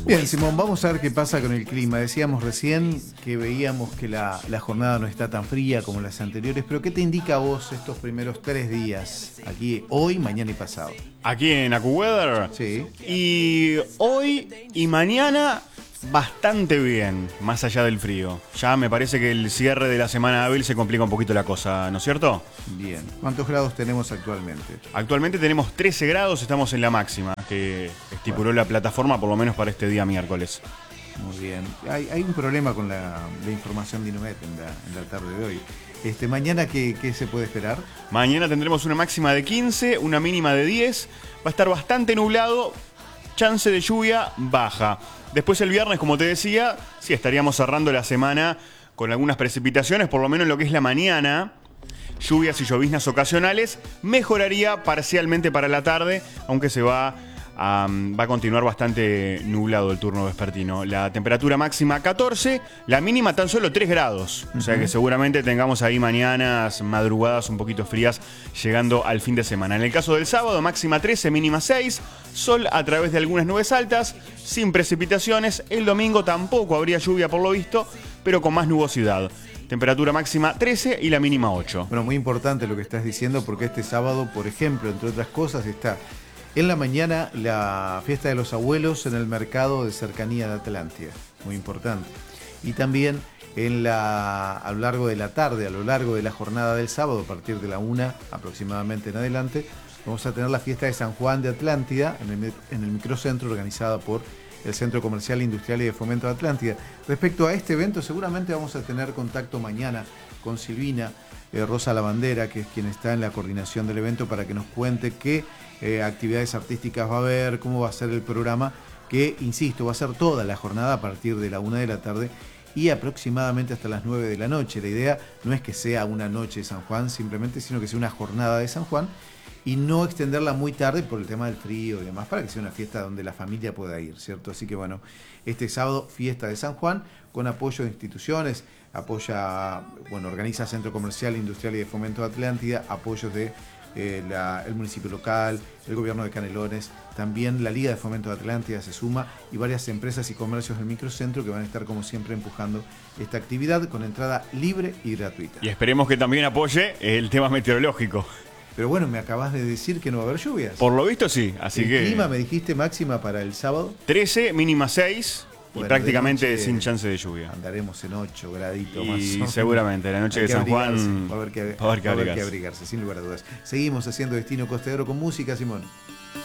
Bien, Simón, vamos a ver qué pasa con el clima. Decíamos recién que veíamos que la jornada no está tan fría como las anteriores, pero ¿qué te indica a vos estos primeros 3 días? Aquí, hoy, mañana y pasado. Aquí en AccuWeather. Sí. Y hoy y mañana bastante bien, más allá del frío. Ya me parece que el cierre de la semana hábil se complica un poquito la cosa, ¿no es cierto? Bien. ¿Cuántos grados tenemos actualmente? Actualmente tenemos 13 grados, estamos en la máxima que estipuló la plataforma, por lo menos para este día miércoles. Muy bien. Hay un problema con la información de Inomet en la tarde de hoy. Mañana, ¿qué se puede esperar? Mañana tendremos una máxima de 15, una mínima de 10. Va a estar bastante nublado, chance de lluvia baja. Después el viernes, como te decía, sí estaríamos cerrando la semana con algunas precipitaciones, por lo menos en lo que es la mañana. Lluvias y lloviznas ocasionales. Mejoraría parcialmente para la tarde, aunque va a continuar bastante nublado el turno vespertino. La temperatura máxima 14, la mínima tan solo 3 grados. O sea que seguramente tengamos ahí mañanas, madrugadas un poquito frías llegando al fin de semana. En el caso del sábado, máxima 13, mínima 6. Sol a través de algunas nubes altas, sin precipitaciones. El domingo tampoco habría lluvia por lo visto, pero con más nubosidad. Temperatura máxima 13 y la mínima 8. Bueno, muy importante lo que estás diciendo, porque este sábado, por ejemplo, entre otras cosas, está en la mañana la fiesta de los abuelos en el mercado de cercanía de Atlántida. Muy importante. Y también a lo largo de la tarde, a lo largo de la jornada del sábado, a partir de la 1 aproximadamente en adelante, vamos a tener la fiesta de San Juan de Atlántida en el microcentro organizada por el Centro Comercial, Industrial y de Fomento de Atlántida. Respecto a este evento, seguramente vamos a tener contacto mañana con Silvina Rosa Lavandera, que es quien está en la coordinación del evento, para que nos cuente qué actividades artísticas va a haber, cómo va a ser el programa, que, insisto, va a ser toda la jornada a partir de la 1 de la tarde y aproximadamente hasta las 9 de la noche. La idea no es que sea una noche de San Juan simplemente, sino que sea una jornada de San Juan, y no extenderla muy tarde por el tema del frío y demás, para que sea una fiesta donde la familia pueda ir, ¿cierto? Así que bueno, este sábado, fiesta de San Juan, con apoyo de instituciones, organiza Centro Comercial, Industrial y de Fomento de Atlántida, apoyos de el municipio local, el gobierno de Canelones, también la Liga de Fomento de Atlántida se suma, y varias empresas y comercios del microcentro que van a estar como siempre empujando esta actividad con entrada libre y gratuita. Y esperemos que también apoye el tema meteorológico. Pero bueno, me acabas de decir que no va a haber lluvias. Por lo visto sí, así el que... El clima, me dijiste, máxima para el sábado. 13, mínima 6 y bueno, prácticamente noche, sin chance de lluvia. Andaremos en 8 graditos más. Y seguramente la noche de San Juan va a haber que abrigarse, sin lugar a dudas. Seguimos haciendo Destino Costero con música, Simón.